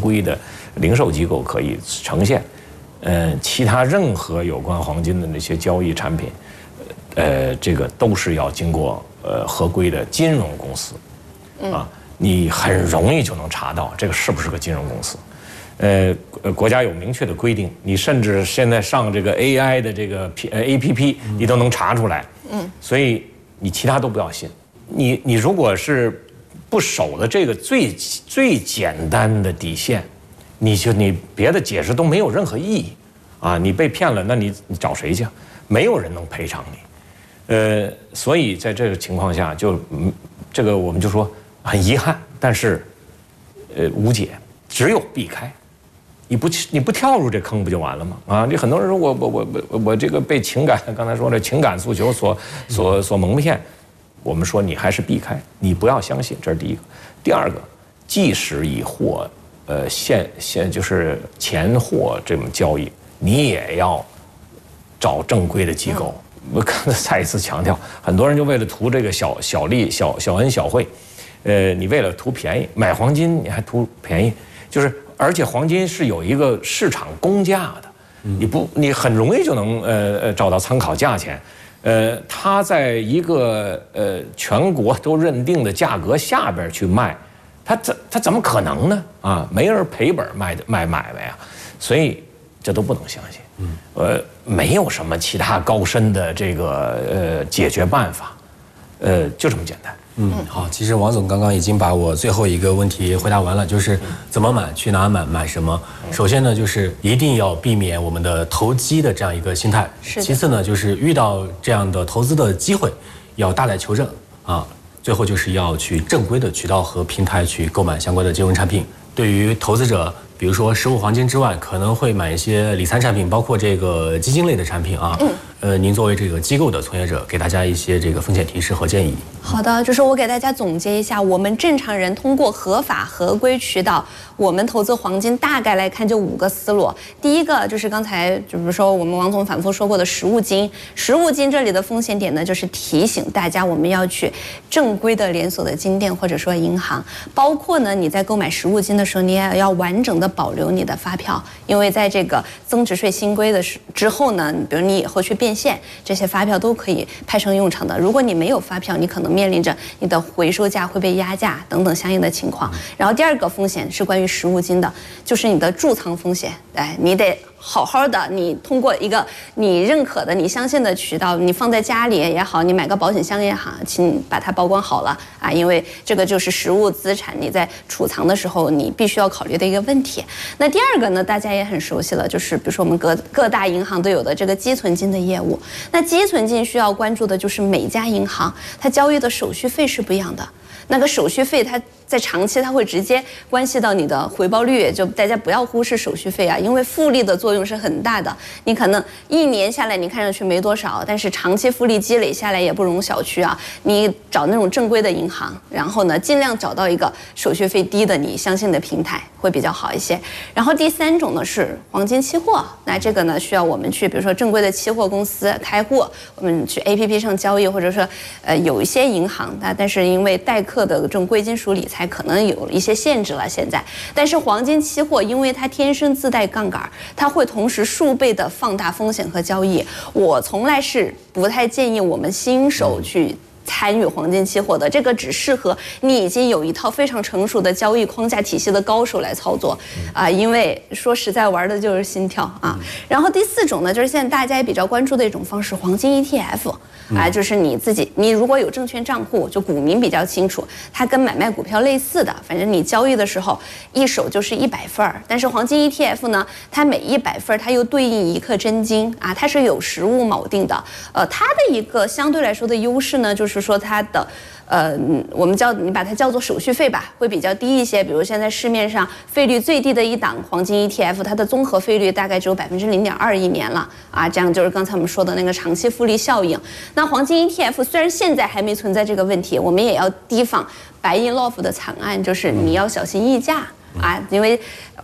规的零售机构可以呈现。其他任何有关黄金的那些交易产品，这个都是要经过合规的金融公司，啊，你很容易就能查到这个是不是个金融公司。国家有明确的规定，你甚至现在上这个 AI 的这个APP，你都能查出来。所以你其他都不要信。你如果是不守的这个最简单的底线，你别的解释都没有任何意义啊！你被骗了，那你找谁去？没有人能赔偿你。所以在这个情况下，这个我们就说很遗憾，但是无解，只有避开。你不跳入这坑不就完了吗？啊，你很多人说我这个被情感，刚才说的情感诉求所蒙骗，我们说你还是避开，你不要相信，这是第一个。第二个，即使以货现就是钱货这种交易，你也要找正规的机构。我刚才再一次强调，很多人就为了图这个小利、小恩小惠，你为了图便宜买黄金，你还图便宜，就是而且黄金是有一个市场公价的，你很容易就能找到参考价钱，它在一个全国都认定的价格下边去卖。他怎么可能呢？啊，没人赔本卖买卖啊，所以这都不能相信。没有什么其他高深的这个解决办法，就这么简单。 好，其实王总刚刚已经把我最后一个问题回答完了，就是怎么买，去哪买，买什么。首先呢，就是一定要避免我们的投机的这样一个心态。其次呢，就是遇到这样的投资的机会，要大胆求证啊。最后就是要去正规的渠道和平台去购买相关的金融产品。对于投资者，比如说实物黄金之外，可能会买一些理财产品，包括这个基金类的产品啊。您作为这个机构的从业者，给大家一些这个风险提示和建议。 好的，就是我给大家总结一下，我们正常人通过合法合规渠道，我们投资黄金大概来看就5个思路。第一个就是刚才就比如说我们王总反复说过的实物金，实物金这里的风险点呢，就是提醒大家我们要去正规的连锁的金店或者说银行，包括呢你在购买实物金的时候，你也要完整的保留你的发票，因为在这个增值税新规的之后呢，比如你以后去变现，这些发票都可以派上用场的。如果你没有发票，你可能面临着你的回收价会被压价等等相应的情况。然后第二个风险是关于实物金的，就是你的贮藏风险。你得好好的，你通过一个你认可的、你相信的渠道，你放在家里也好，你买个保险箱也好，请把它保管好了啊，因为这个就是实物资产，你在储藏的时候你必须要考虑的一个问题。那第二个呢，大家也很熟悉了，就是比如说我们各大银行都有的这个积存金的业务。那积存金需要关注的就是每家银行它交易的手续费是不一样的。那个手续费它在长期它会直接关系到你的回报率，就大家不要忽视手续费啊，因为复利的作用是很大的。你可能1年下来你看上去没多少，但是长期复利积累下来也不容小觑啊。你找那种正规的银行，然后呢尽量找到一个手续费低的你相信的平台会比较好一些。然后第3种呢是黄金期货，那这个呢需要我们去比如说正规的期货公司开户，我们去 APP 上交易，或者说有一些银行但是因为代客的这种贵金属理财可能有一些限制了现在。但是黄金期货因为它天生自带杠杆，它会同时数倍的放大风险和交易。我从来是不太建议我们新手去参与黄金期货的，这个只适合你已经有一套非常成熟的交易框架体系的高手来操作啊，因为说实在玩的就是心跳啊。然后第4种呢，就是现在大家也比较关注的一种方式，黄金 ETF。就是你如果有证券账户，就股民比较清楚，它跟买卖股票类似的，反正你交易的时候一手就是100份，但是黄金 ETF 呢，它每100份它又对应1克真金啊，它是有实物锚定的。它的一个相对来说的优势呢，就是说它的我们你把它叫做手续费吧，会比较低一些。比如现在市面上费率最低的一档黄金 ETF， 它的综合费率大概只有0.2%一年了啊，这样就是刚才我们说的那个长期复利效应。那黄金 ETF 虽然现在还没存在这个问题，我们也要提防白银 LOF 的惨案，就是你要小心溢价啊，因为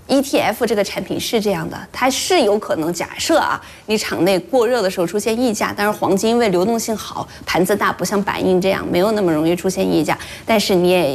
ETF 这个产品是这样的，它是有可能假设啊，你场内过热的时候出现溢价，但是黄金因为流动性好，盘子大，不像白银这样没有那么容易出现溢价，但是你也要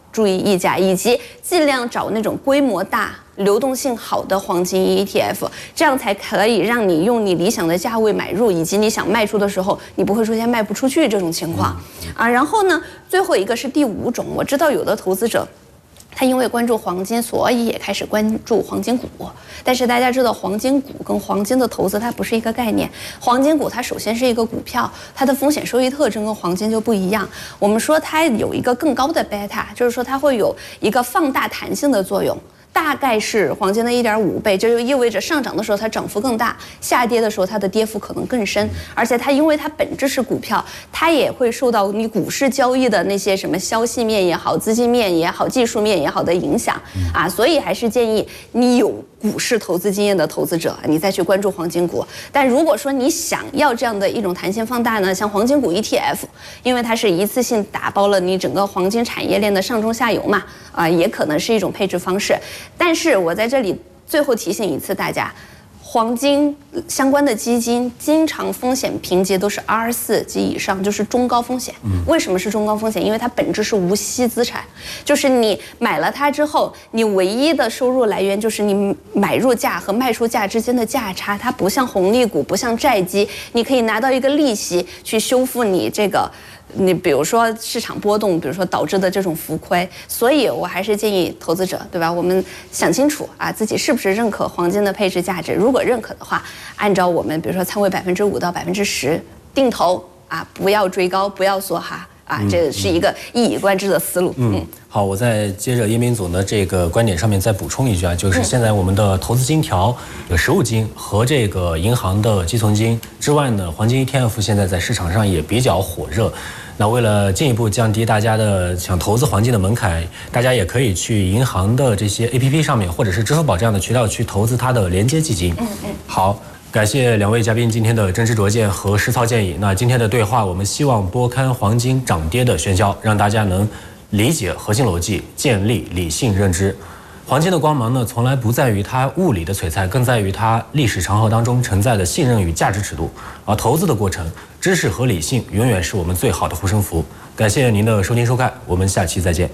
注意溢价，以及尽量找那种规模大、流动性好的黄金 ETF， 这样才可以让你用你理想的价位买入，以及你想卖出的时候，你不会出现卖不出去这种情况啊。然后呢，最后一个是第5种，我知道有的投资者，他因为关注黄金，所以也开始关注黄金股。但是大家知道，黄金股跟黄金的投资它不是一个概念。黄金股它首先是一个股票，它的风险收益特征跟黄金就不一样。我们说它有一个更高的贝塔，就是说它会有一个放大弹性的作用。大概是黄金的1.5倍，这就意味着上涨的时候它涨幅更大，下跌的时候它的跌幅可能更深。而且它因为它本质是股票，它也会受到你股市交易的那些什么消息面也好、资金面也好、技术面也好的影响啊，所以还是建议你有股市投资经验的投资者，你再去关注黄金股。但如果说你想要这样的一种弹性放大呢，像黄金股 ETF， 因为它是一次性打包了你整个黄金产业链的上中下游嘛，也可能是一种配置方式。但是我在这里最后提醒一次大家，黄金相关的基金经常风险评级都是 R4 及以上，就是中高风险。为什么是中高风险？因为它本质是无息资产，就是你买了它之后，你唯一的收入来源就是你买入价和卖出价之间的价差。它不像红利股，不像债基，你可以拿到一个利息去修复你这个。你比如说市场波动，比如说导致的这种浮亏，所以我还是建议投资者，对吧？我们想清楚啊，自己是不是认可黄金的配置价值？如果认可的话，按照我们比如说仓位5%到10%定投啊，不要追高，不要梭哈啊，这是一个一以贯之的思路。 好，我再接着叶明总的这个观点上面再补充一句啊，就是现在我们的投资金条、实物金和这个银行的基存金之外呢，黄金 ETF 现在在市场上也比较火热。那为了进一步降低大家的想投资黄金的门槛，大家也可以去银行的这些 APP 上面，或者是支付宝这样的渠道去投资它的连接基金。好。感谢2位嘉宾今天的真知灼见和实操建议。那今天的对话，我们希望拨开黄金涨跌的喧嚣，让大家能理解核心逻辑，建立理性认知。黄金的光芒呢，从来不在于它物理的璀璨，更在于它历史长河当中承载的信任与价值尺度。而投资的过程，知识和理性永远是我们最好的护身符。感谢您的收听收看，我们下期再见。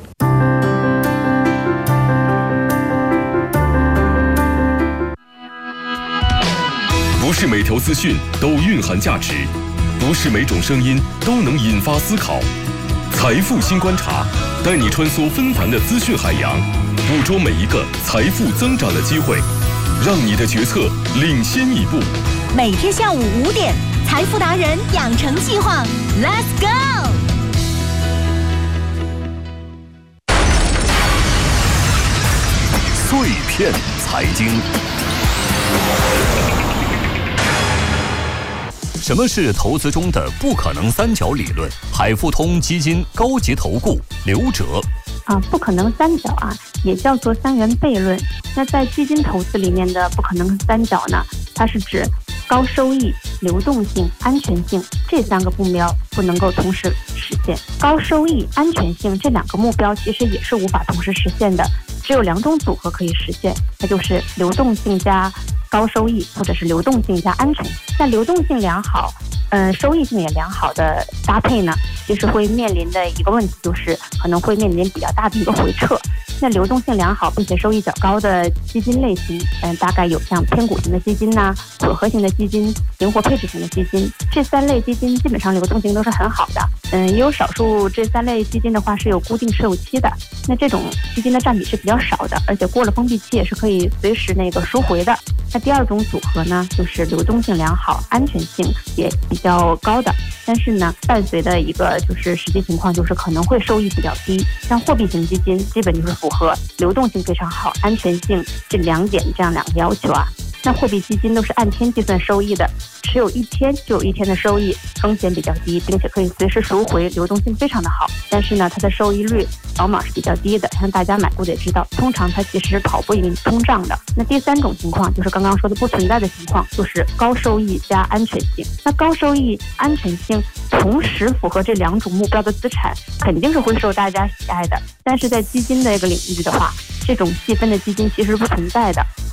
不是每条资讯都蕴含价值，不是每种声音都能引发思考。财富新观察，带你穿梭纷繁的资讯海洋，捕捉每一个财富增长的机会，让你的决策领先一步。 每天下午5点，财富达人养成计划 ，Let's go！ 碎片财经。什么是投资中的不可能三角理论？海富通基金高级投顾刘哲。 不可能三角也叫做三元悖论。那在基金投资里面的不可能三角呢，它是指高收益、流动性、安全性这3个目标不能够同时实现。高收益、安全性这2个目标其实也是无法同时实现的，只有2种组合可以实现，那就是流动性加高收益，或者是流动性加安全。那流动性良好，收益性也良好的搭配呢，其实会面临的一个问题就是可能会面临比较大的一个回撤。那流动性良好并且收益较高的基金类型，大概有像偏股型的基金混合型的基金、灵活配置型的基金，这3类基金基本上流动性都是很好的。也有少数这3类基金的话是有固定持有期的，那这种基金的占比是比较少的，而且过了封闭期也是可以随时赎回的。那第2种组合呢，就是流动性良好、安全性也比较高的，但是呢，伴随的一个就是实际情况就是可能会收益比较低。像货币型基金基本就是符合流动性非常好、安全性这2点这样2个要求那货币基金都是按天计算收益的，持有1天就有1天的收益，风险比较低，并且可以随时赎回，流动性非常的好。但是呢，它的收益率往往是比较低的，像大家买过的也知道，通常它其实是跑不赢通胀的。那第3种情况就是刚刚说的不存在的情况，就是高收益加安全性。那高收益、安全性同时符合这2种目标的资产，肯定是会受大家喜爱的。但是在基金的一个领域的话，这种细分的基金其实不存在的。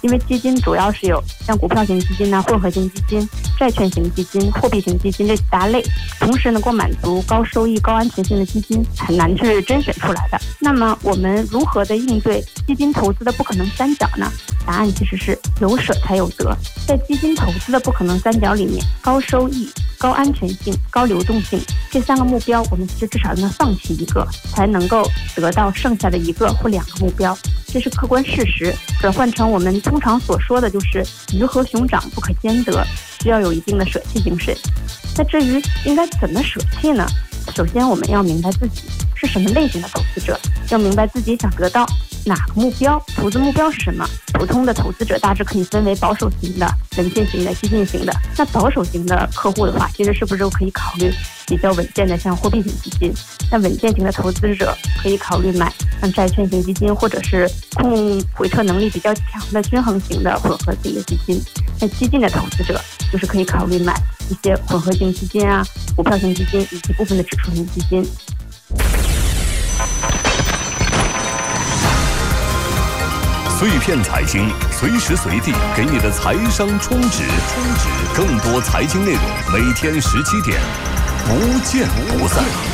因为基金主要是有像股票型基金混合型基金、债券型基金、货币型基金这几大类，同时能够满足高收益、高安全性的基金很难去甄选出来的。那么我们如何的应对基金投资的不可能三角呢？答案其实是有舍才有得。在基金投资的不可能三角里面，高收益、高安全性、高流动性这3个目标，我们其实至少能放弃一个，才能够得到剩下的1个或2个目标。这是客观事实，转换成我们通常所说的就是鱼和熊掌不可兼得，需要有一定的舍弃精神。那至于应该怎么舍弃呢？首先我们要明白自己是什么类型的投资者，要明白自己想得到哪个目标，投资目标是什么。普通的投资者大致可以分为保守型的、稳健型的、激进型的。那保守型的客户的话，其实是不是可以考虑比较稳健的像货币型基金？那稳健型的投资者可以考虑买像债券型基金，或者是控回撤能力比较强的均衡型的混合型的基金。那激进的投资者就是可以考虑买一些混合型基金股票型基金以及部分的指数型基金。 碎片财经，随时随地给你的财商充值。更多财经内容，每天17点，不见不散。